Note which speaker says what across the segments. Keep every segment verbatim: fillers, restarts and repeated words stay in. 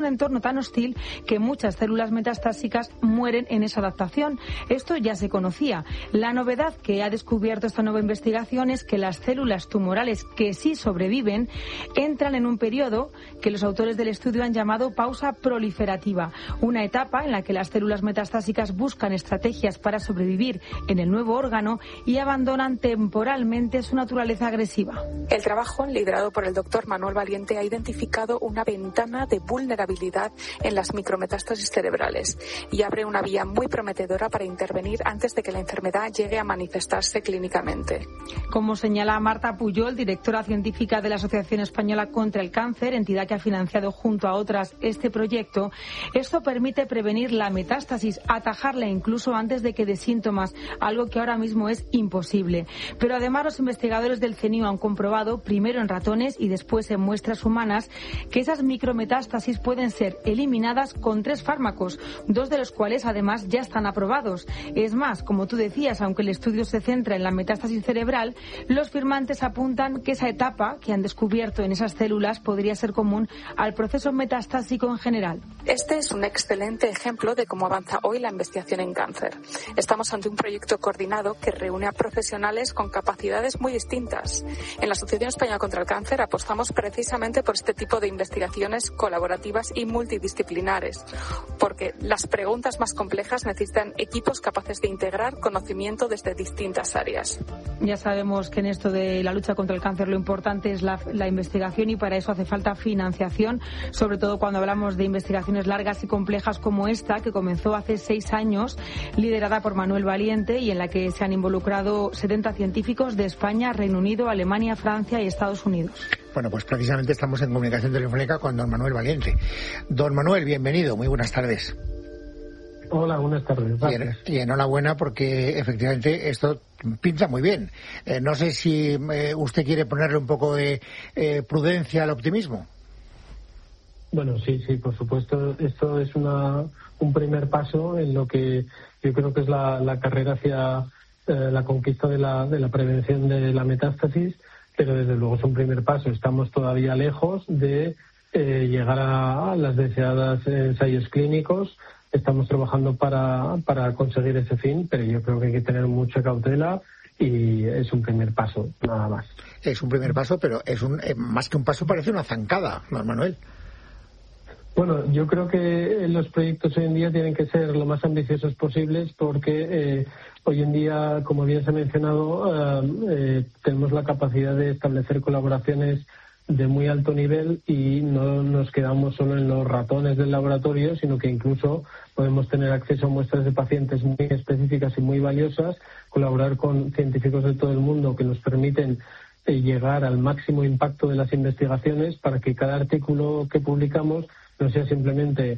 Speaker 1: un entorno tan hostil que muchas células metastásicas mueren en esa adaptación. Esto ya se conocía. La novedad que ha descubierto esta nueva investigación es que las células tumorales que sí sobreviven entran en un periodo que los autores del estudio han llamado pausa proliferativa, una etapa en la que las células metastásicas buscan estrategias para sobrevivir en el nuevo órgano y abandonan temporalmente su naturaleza agresiva.
Speaker 2: El trabajo, liderado por el doctor Manuel Valiente, ha identificado una ventana de vulnerabilidad en las micrometástasis cerebrales y abre una vía muy prometedora para intervenir antes de que la enfermedad llegue a manifestarse clínicamente.
Speaker 1: Como señala Marta Pujol, directora científica de la Asociación Española contra el Cáncer, entidad que ha financiado junto a otras este proyecto, esto permite prevenir la metástasis, atajarla incluso antes de que dé síntomas, algo que ahora mismo es imposible. Pero además los investigadores del CENIO han comprobado, primero en ratones y después en muestras humanas, que esas micrometástasis pueden ser eliminadas con tres fármacos, dos de los cuales además ya están aprobados. Es más, como tú decías, aunque el estudio se centra en la metástasis cerebral, los firmantes apuntan que esa etapa que han descubierto en esas células podría ser común al proceso metastásico en general.
Speaker 2: Este es un excelente ejemplo de cómo avanza hoy la investigación en cáncer. Estamos ante un proyecto coordinado que reúne a profesionales con capacidades muy distintas. En la Asociación Española contra el Cáncer apostamos precisamente por este tipo de investigaciones colaborativas y multidisciplinares, porque las preguntas más complejas necesitan equipos capaces de integrar conocimiento desde distintas áreas.
Speaker 1: Ya sabemos que en esto de la lucha contra el cáncer lo importante es la, la investigación y para eso hace falta financiación, sobre todo cuando hablamos de investigaciones largas y complejas como esta, que comenzó hace seis años, liderada por Manuel Valiente y en la que se han involucrado setenta científicos de España, Reino Unido, Alemania, Francia y Estados Unidos.
Speaker 3: Bueno, pues precisamente estamos en comunicación telefónica con don Manuel Valiente. Don Manuel, bienvenido, muy buenas tardes.
Speaker 4: Hola, buenas tardes.
Speaker 3: Y, y enhorabuena porque efectivamente esto pinta muy bien. Eh, no sé si eh, usted quiere ponerle un poco de eh, prudencia al optimismo.
Speaker 4: Bueno, sí, sí, por supuesto. Esto es una, un primer paso en lo que yo creo que es la, la carrera hacia eh, la conquista de la, de la prevención de la metástasis, pero desde luego es un primer paso. Estamos todavía lejos de eh, llegar a, a las deseadas ensayos clínicos. Estamos trabajando para, para conseguir ese fin, pero yo creo que hay que tener mucha cautela y es un primer paso, nada más.
Speaker 3: Es un primer paso, pero es un eh, más que un paso, parece una zancada, don Manuel.
Speaker 4: Bueno, yo creo que los proyectos hoy en día tienen que ser lo más ambiciosos posibles porque eh, hoy en día, como bien se ha mencionado, eh, eh, tenemos la capacidad de establecer colaboraciones de muy alto nivel y no nos quedamos solo en los ratones del laboratorio, sino que incluso podemos tener acceso a muestras de pacientes muy específicas y muy valiosas, colaborar con científicos de todo el mundo que nos permiten eh, llegar al máximo impacto de las investigaciones para que cada artículo que publicamos no sea simplemente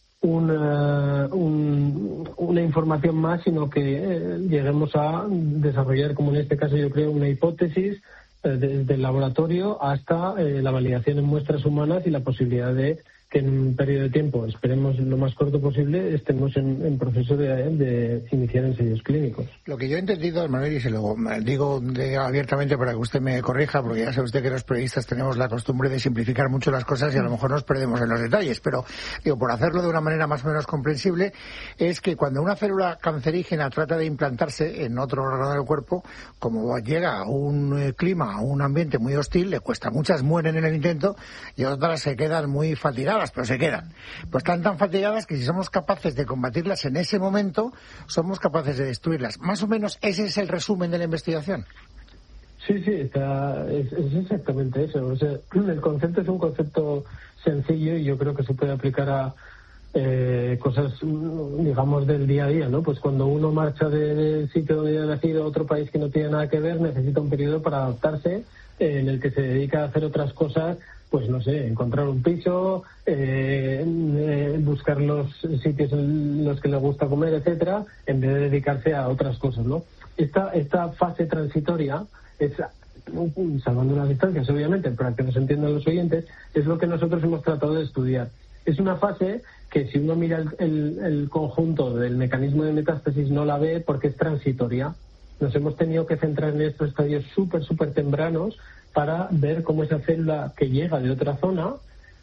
Speaker 4: una, un, una información más, sino que eh, lleguemos a desarrollar, como en este caso yo creo, una hipótesis eh, desde el laboratorio hasta eh, la validación en muestras humanas y la posibilidad de que en un periodo de tiempo, esperemos lo más corto posible, estemos en, en proceso de, de iniciar ensayos clínicos.
Speaker 3: Lo que yo he entendido, Manuel, y se lo digo de, abiertamente para que usted me corrija, porque ya sabe usted que los periodistas tenemos la costumbre de simplificar mucho las cosas y a lo mejor nos perdemos en los detalles, pero digo, por hacerlo de una manera más o menos comprensible, es que cuando una célula cancerígena trata de implantarse en otro órgano del cuerpo, como llega a un eh, clima, a un ambiente muy hostil, le cuesta, muchas mueren en el intento y otras se quedan muy fatigadas, pero se quedan. Pues están tan fatigadas que si somos capaces de combatirlas en ese momento, somos capaces de destruirlas. Más o menos ese es el resumen de la investigación.
Speaker 4: Sí, sí, está, es, es exactamente eso. O sea, el concepto es un concepto sencillo y yo creo que se puede aplicar a eh, cosas, digamos, del día a día, ¿no? Pues cuando uno marcha del sitio donde ha nacido a otro país que no tiene nada que ver, necesita un periodo para adaptarse, eh, en el que se dedica a hacer otras cosas, pues no sé, encontrar un piso, eh, eh, buscar los sitios en los que le gusta comer, etcétera, en vez de dedicarse a otras cosas, ¿no? Esta, esta fase transitoria es, salvando las distancias, obviamente, para que nos entiendan los oyentes, es lo que nosotros hemos tratado de estudiar. Es una fase que si uno mira el, el, el conjunto del mecanismo de metástasis no la ve porque es transitoria. Nos hemos tenido que centrar en estos estadios súper, súper tempranos para ver cómo esa célula que llega de otra zona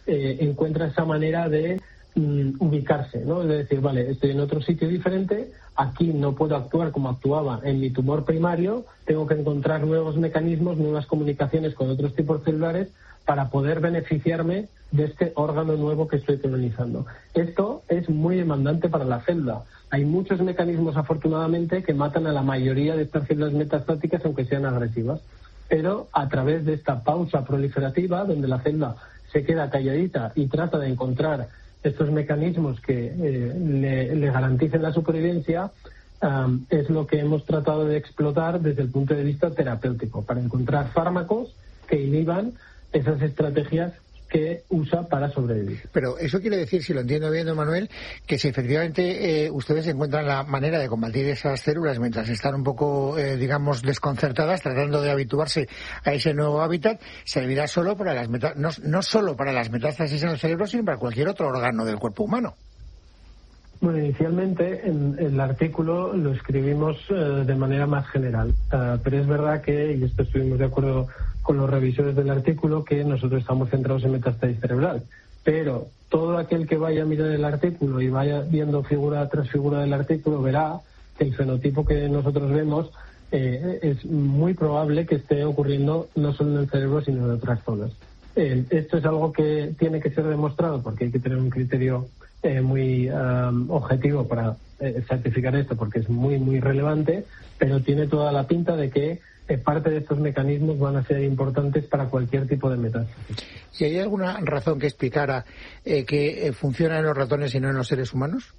Speaker 4: eh, encuentra esa manera de mm, ubicarse, ¿no? De decir, vale, estoy en otro sitio diferente, aquí no puedo actuar como actuaba en mi tumor primario, tengo que encontrar nuevos mecanismos, nuevas comunicaciones con otros tipos celulares para poder beneficiarme de este órgano nuevo que estoy colonizando. Esto es muy demandante para la célula. Hay muchos mecanismos, afortunadamente, que matan a la mayoría de estas células metastáticas, aunque sean agresivas. Pero a través de esta pausa proliferativa, donde la célula se queda calladita y trata de encontrar estos mecanismos que eh, le, le garanticen la supervivencia, um, es lo que hemos tratado de explotar desde el punto de vista terapéutico, para encontrar fármacos que inhiban esas estrategias que usa para sobrevivir.
Speaker 3: Pero eso quiere decir, si lo entiendo bien, don Manuel, que si efectivamente eh, ustedes encuentran la manera de combatir esas células mientras están un poco, eh, digamos, desconcertadas, tratando de habituarse a ese nuevo hábitat, servirá solo para las meta- no, no solo para las metástasis en el cerebro, sino para cualquier otro órgano del cuerpo humano.
Speaker 4: Bueno, inicialmente en, en el artículo lo escribimos uh, de manera más general, uh, pero es verdad que, y esto estuvimos de acuerdo con los revisores del artículo, que nosotros estamos centrados en metástasis cerebral, pero todo aquel que vaya a mirar el artículo y vaya viendo figura tras figura del artículo verá que el fenotipo que nosotros vemos eh, es muy probable que esté ocurriendo no solo en el cerebro, sino en otras zonas. Eh, esto es algo que tiene que ser demostrado porque hay que tener un criterio Eh, muy um, objetivo para eh, certificar esto, porque es muy muy relevante, pero tiene toda la pinta de que eh, parte de estos mecanismos van a ser importantes para cualquier tipo de metástasis.
Speaker 3: ¿Y hay alguna razón que explicara eh, que eh, funciona en los ratones y no en los seres humanos?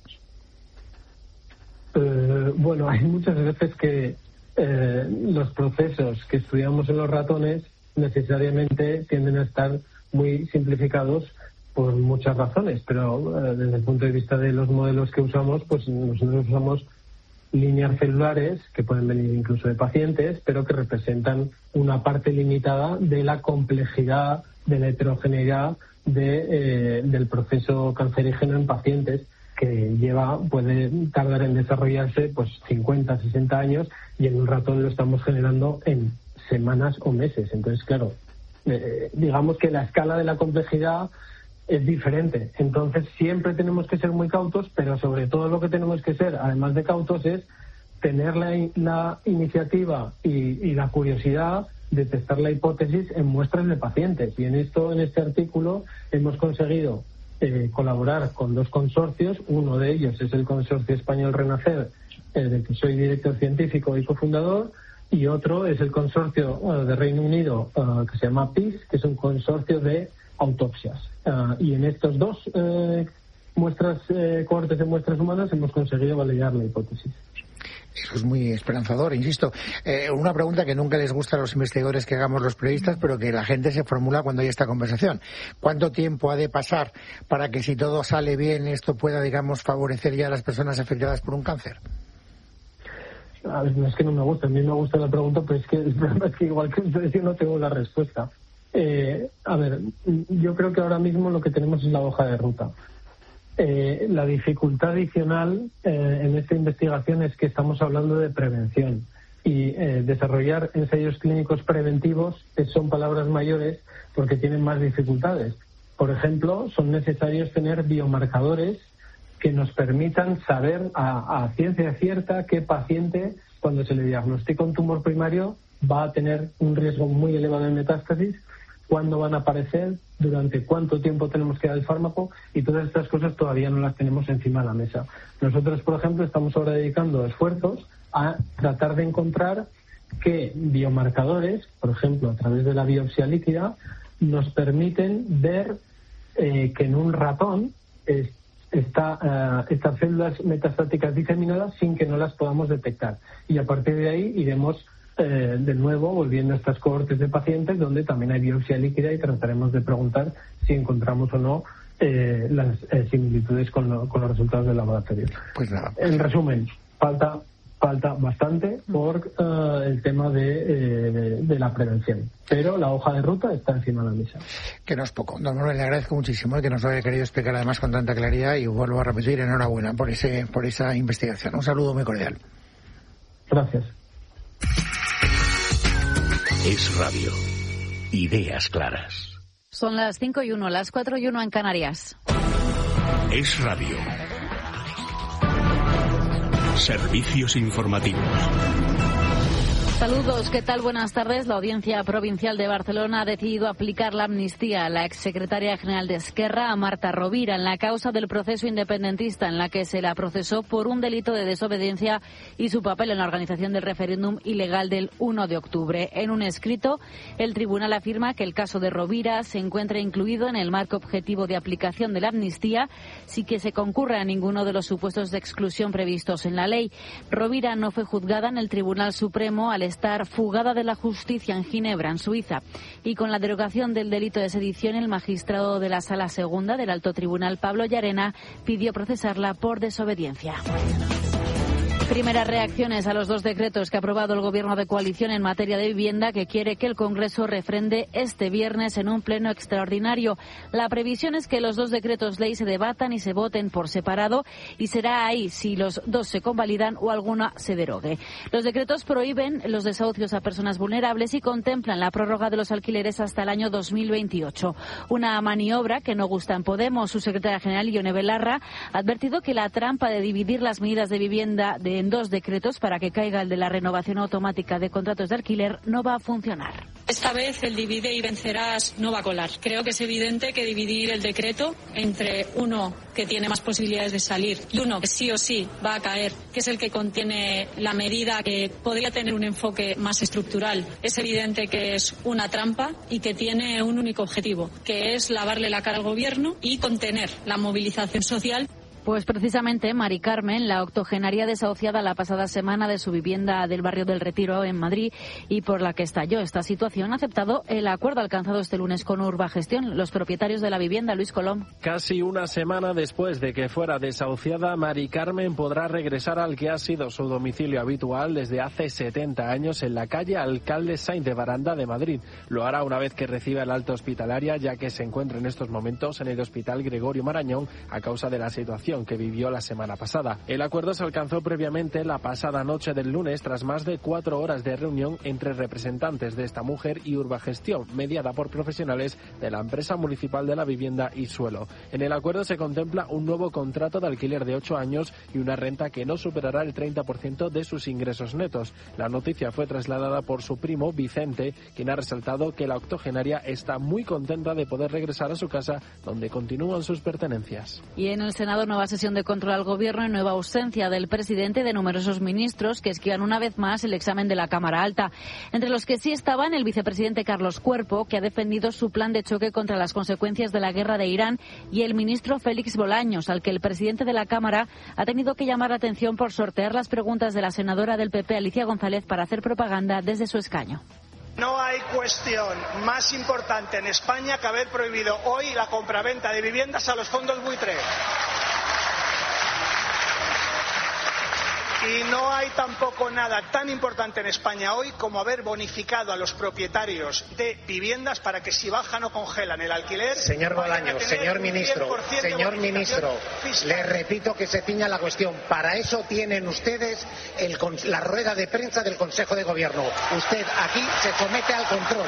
Speaker 4: Eh, bueno, hay muchas veces que eh, los procesos que estudiamos en los ratones necesariamente tienden a estar muy simplificados por muchas razones, pero eh, desde el punto de vista de los modelos que usamos, pues nosotros usamos líneas celulares que pueden venir incluso de pacientes, pero que representan una parte limitada de la complejidad, de la heterogeneidad de, eh, del proceso cancerígeno en pacientes, que lleva puede tardar en desarrollarse pues cincuenta, sesenta años, y en un ratón lo estamos generando en semanas o meses. Entonces, claro, eh, digamos que la escala de la complejidad es diferente. Entonces siempre tenemos que ser muy cautos, pero sobre todo lo que tenemos que ser, además de cautos, es tener la, la iniciativa y, y la curiosidad de testar la hipótesis en muestras de pacientes. Y en esto, en este artículo, hemos conseguido eh, colaborar con dos consorcios. Uno de ellos es el Consorcio Español Renacer, eh, del que soy director científico y cofundador, y otro es el consorcio uh, de Reino Unido, uh, que se llama P I S, que es un consorcio de autopsias. Uh, y en estos dos eh, muestras, eh, cohortes de muestras humanas hemos conseguido validar la hipótesis.
Speaker 3: Eso es muy esperanzador, insisto. Eh, una pregunta que nunca les gusta a los investigadores que hagamos los periodistas, pero que la gente se formula cuando hay esta conversación. ¿Cuánto tiempo ha de pasar para que, si todo sale bien, esto pueda, digamos, favorecer ya a las personas afectadas por un cáncer?
Speaker 4: A ver, no es que no me gusta, a mí me gusta la pregunta, pero es que el problema es que igual que ustedes yo no tengo la respuesta. Eh, a ver, yo creo que ahora mismo lo que tenemos es la hoja de ruta. Eh, la dificultad adicional eh, en esta investigación es que estamos hablando de prevención, y eh, desarrollar ensayos clínicos preventivos son palabras mayores porque tienen más dificultades. Por ejemplo, son necesarios tener biomarcadores que nos permitan saber a, a ciencia cierta qué paciente, cuando se le diagnostica un tumor primario, va a tener un riesgo muy elevado de metástasis, cuándo van a aparecer, durante cuánto tiempo tenemos que dar el fármaco, y todas estas cosas todavía no las tenemos encima de la mesa. Nosotros, por ejemplo, estamos ahora dedicando esfuerzos a tratar de encontrar qué biomarcadores, por ejemplo, a través de la biopsia líquida, nos permiten ver eh, que en un ratón es, está, uh, estas células metastáticas diseminadas sin que no las podamos detectar. Y a partir de ahí iremos Eh, de nuevo volviendo a estas cohortes de pacientes donde también hay biopsia líquida, y trataremos de preguntar si encontramos o no eh, las eh, similitudes con, lo, con los resultados del laboratorio.
Speaker 3: Pues nada.
Speaker 4: En resumen, falta falta bastante por uh, el tema de, eh, de, de la prevención, pero la hoja de ruta está encima de la mesa.
Speaker 3: Que no es poco. Don Manuel, le agradezco muchísimo que nos lo haya querido explicar además con tanta claridad, y vuelvo a repetir, enhorabuena por ese por esa investigación. Un saludo muy cordial.
Speaker 4: Gracias.
Speaker 5: Es Radio. Ideas claras. Son las cinco y uno, las cuatro y uno en Canarias.
Speaker 6: Es Radio. Servicios informativos.
Speaker 5: Saludos, ¿qué tal? Buenas tardes. La Audiencia Provincial de Barcelona ha decidido aplicar la amnistía a la exsecretaria general de Esquerra, a Marta Rovira, en la causa del proceso independentista en la que se la procesó por un delito de desobediencia y su papel en la organización del referéndum ilegal del uno de octubre. En un escrito, el tribunal afirma que el caso de Rovira se encuentra incluido en el marco objetivo de aplicación de la amnistía sin que se concurra a ninguno de los supuestos de exclusión previstos en la ley. Rovira no fue juzgada en el Tribunal Supremo al estar fugada de la justicia en Ginebra, en Suiza. Y con la derogación del delito de sedición, el magistrado de la Sala Segunda del Alto Tribunal, Pablo Llarena, pidió procesarla por desobediencia. Primeras reacciones a los dos decretos que ha aprobado el Gobierno de coalición en materia de vivienda, que quiere que el Congreso refrende este viernes en un pleno extraordinario. La previsión es que los dos decretos ley se debatan y se voten por separado, y será ahí si los dos se convalidan o alguna se derogue. Los decretos prohíben los desahucios a personas vulnerables y contemplan la prórroga de los alquileres hasta el año dos mil veintiocho. Una maniobra que no gusta en Podemos. Su secretaria general, Ione Belarra, ha advertido que la trampa de dividir las medidas de vivienda de en dos decretos para que caiga el de la renovación automática de contratos de alquiler no va a funcionar.
Speaker 7: Esta vez el divide y vencerás no va a colar. Creo que es evidente que dividir el decreto entre uno que tiene más posibilidades de salir y uno que sí o sí va a caer, que es el que contiene la medida que podría tener un enfoque más estructural, es evidente que es una trampa y que tiene un único objetivo, que es lavarle la cara al Gobierno y contener la movilización social.
Speaker 5: Pues precisamente Mari Carmen, la octogenaria desahuciada la pasada semana de su vivienda del barrio del Retiro en Madrid y por la que estalló esta situación, ha aceptado el acuerdo alcanzado este lunes con Urbagestión. Los propietarios de la vivienda, Luis Colom.
Speaker 8: Casi una semana después de que fuera desahuciada, Mari Carmen podrá regresar al que ha sido su domicilio habitual desde hace setenta años en la calle Alcalde Sainz de Baranda de Madrid. Lo hará una vez que reciba el alta hospitalaria, ya que se encuentra en estos momentos en el Hospital Gregorio Marañón a causa de la situación que vivió la semana pasada. El acuerdo se alcanzó previamente la pasada noche del lunes tras más de cuatro horas de reunión entre representantes de esta mujer y Urbagestión, mediada por profesionales de la empresa municipal de la vivienda y suelo. En el acuerdo se contempla un nuevo contrato de alquiler de ocho años y una renta que no superará el treinta por ciento de sus ingresos netos. La noticia fue trasladada por su primo Vicente, quien ha resaltado que la octogenaria está muy contenta de poder regresar a su casa, donde continúan sus pertenencias.
Speaker 5: Y en el Senado, nueva sesión de control al Gobierno y nueva ausencia del presidente y de numerosos ministros que esquivan una vez más el examen de la Cámara Alta. Entre los que sí estaban el vicepresidente Carlos Cuerpo, que ha defendido su plan de choque contra las consecuencias de la guerra de Irán, y el ministro Félix Bolaños, al que el presidente de la Cámara ha tenido que llamar la atención por sortear las preguntas de la senadora del P P, Alicia González, para hacer propaganda desde su escaño.
Speaker 9: No hay cuestión más importante en España que haber prohibido hoy la compraventa de viviendas a los fondos buitre. Y no hay tampoco nada tan importante en España hoy como haber bonificado a los propietarios de viviendas para que si bajan o congelan el alquiler...
Speaker 10: Señor Bolaños, señor ministro, señor ministro, le repito que se ciña la cuestión. Para eso tienen ustedes el, la rueda de prensa del Consejo de Gobierno. Usted aquí se somete al control.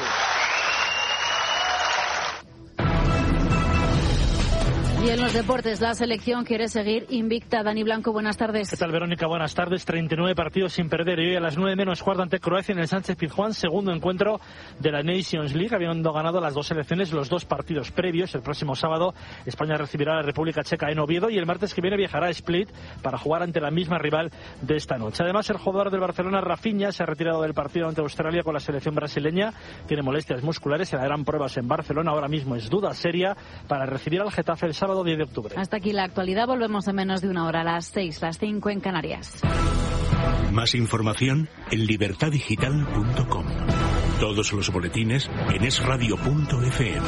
Speaker 5: Y en los deportes, la selección quiere seguir invicta. Dani Blanco, buenas tardes.
Speaker 11: ¿Qué tal, Verónica? Buenas tardes. treinta y nueve partidos sin perder. Y hoy a las nueve menos cuarto ante Croacia en el Sánchez Pizjuán, segundo encuentro de la Nations League, habiendo ganado las dos selecciones los dos partidos previos. El próximo sábado España recibirá a la República Checa en Oviedo y el martes que viene viajará a Split para jugar ante la misma rival de esta noche. Además, el jugador del Barcelona, Rafinha, se ha retirado del partido ante Australia con la selección brasileña. Tiene molestias musculares, se le harán pruebas en Barcelona. Ahora mismo es duda seria para recibir al Getafe el sábado diez de octubre.
Speaker 5: Hasta aquí la actualidad. Volvemos en menos de una hora, a las seis, las cinco en Canarias.
Speaker 6: Más información en libertad digital punto com. Todos los boletines en es radio punto efe eme.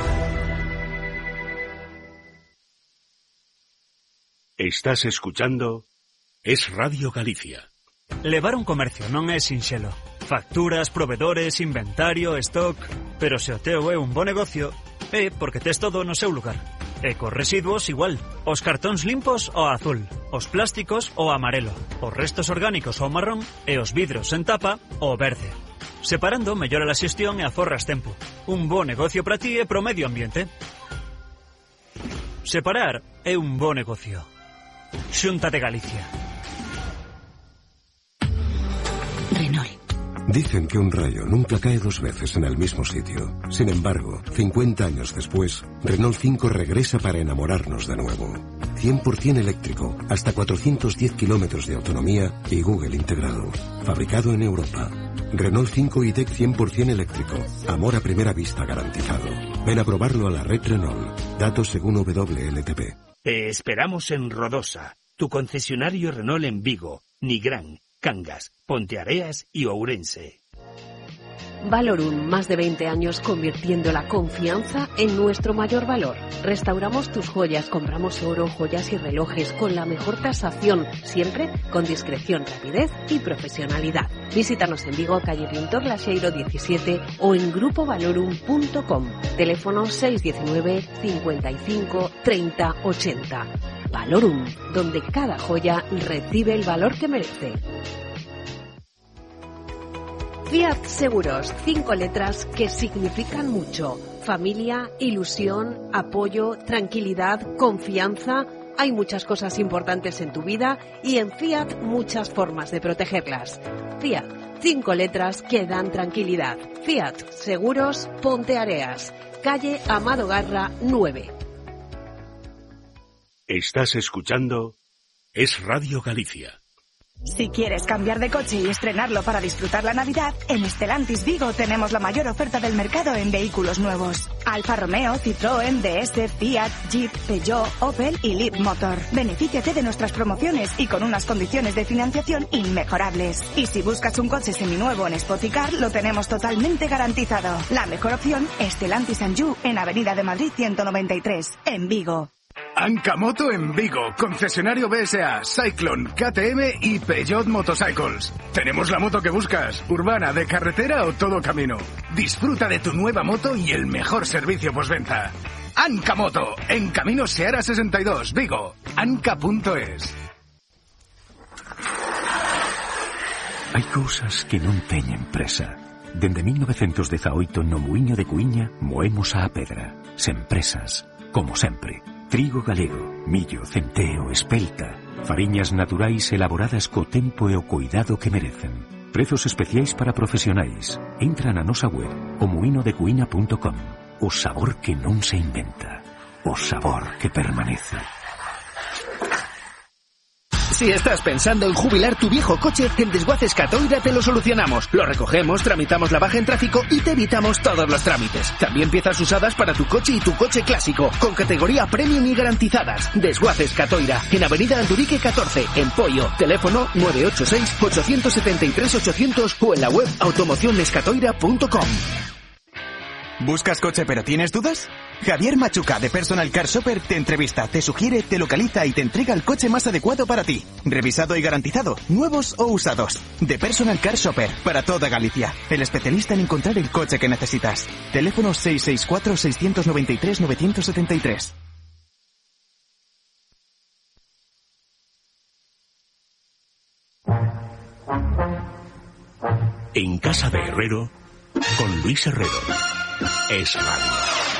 Speaker 6: Estás escuchando Es Radio Galicia.
Speaker 12: Levar un comercio non é sinxelo. Facturas, proveedores, inventario, stock... Pero se o teu é un bo negocio, é porque tes todo no seu lugar. E cos residuos igual. Os cartóns limpos o azul, os plásticos o amarelo, os restos orgánicos o marrón e os vidros en tapa o verde. Separando mellora a xestión e aforras tempo. Un bo negocio para ti e pro medio ambiente. Separar é un bo negocio. Xunta de Galicia.
Speaker 13: Renault. Dicen que un rayo nunca cae dos veces en el mismo sitio. Sin embargo, cincuenta años después, Renault cinco regresa para enamorarnos de nuevo. cien por ciento eléctrico, hasta cuatrocientos diez kilómetros de autonomía y Google integrado. Fabricado en Europa. Renault cinco e-Tech cien por ciento eléctrico. Amor a primera vista garantizado. Ven a probarlo a la red Renault. Datos según W L T P.
Speaker 14: Te esperamos en Rodosa, tu concesionario Renault en Vigo, Nigrán, Cangas, Ponteareas y Ourense.
Speaker 15: Valorum, más de veinte años convirtiendo la confianza en nuestro mayor valor. Restauramos tus joyas, compramos oro, joyas y relojes con la mejor tasación, siempre con discreción, rapidez y profesionalidad. Visítanos en Vigo, calle Pintor Laseiro diecisiete o en grupo valorum punto com. Teléfono seis uno nueve, cincuenta y cinco, treinta, ochenta. Valorum, donde cada joya recibe el valor que merece. Fiat Seguros, cinco letras que significan mucho. Familia, ilusión, apoyo, tranquilidad, confianza. Hay muchas cosas importantes en tu vida y en Fiat muchas formas de protegerlas. Fiat, cinco letras que dan tranquilidad. Fiat Seguros, Ponteareas, calle Amado Garra nueve.
Speaker 6: Estás escuchando Es Radio Galicia.
Speaker 16: Si quieres cambiar de coche y estrenarlo para disfrutar la Navidad, en Stellantis Vigo tenemos la mayor oferta del mercado en vehículos nuevos. Alfa Romeo, Citroën, D S, Fiat, Jeep, Peugeot, Opel y Leapmotor. Benefíciate de nuestras promociones y con unas condiciones de financiación inmejorables. Y si buscas un coche seminuevo en Spoticar, lo tenemos totalmente garantizado. La mejor opción, Stellantis and You, en Avenida de Madrid ciento noventa y tres, en Vigo.
Speaker 17: Ancamoto en Vigo, concesionario B S A, Cyclone, K T M y Peugeot Motorcycles. Tenemos la moto que buscas, urbana, de carretera o todo camino. Disfruta de tu nueva moto y el mejor servicio postventa. Ancamoto, en Camino Seara sesenta y dos, Vigo, anca punto es.
Speaker 18: Hai cousas que non teñen presa. Dende mil novecientos dezaoito no Muiño de Cuíña moemos a pedra, sen presas, como sempre. Trigo galego, millo, centeo, espelta. Fariñas naturais elaboradas co tempo e o cuidado que merecen. Prezos especiais para profesionais. Entra na nosa web o muino de cuíña punto com. O sabor que non se inventa. O sabor que permanece.
Speaker 19: Si estás pensando en jubilar tu viejo coche, en Desguaces Catoira te lo solucionamos. Lo recogemos, tramitamos la baja en tráfico y te evitamos todos los trámites. También piezas usadas para tu coche y tu coche clásico, con categoría premium y garantizadas. Desguaces Catoira, en Avenida Andurique catorce, en Poio. Teléfono nueve ocho seis, ocho siete tres, ochocientos o en la web automocionescatoira punto com.
Speaker 20: ¿Buscas coche pero tienes dudas? Javier Machuca de Personal Car Shopper te entrevista, te sugiere, te localiza y te entrega el coche más adecuado para ti. Revisado y garantizado, nuevos o usados. De Personal Car Shopper, para toda Galicia. El especialista en encontrar el coche que necesitas. Teléfono seis seis cuatro, seis nueve tres, nueve siete tres.
Speaker 6: En Casa de Herrero, con Luis Herrero. Es Radio.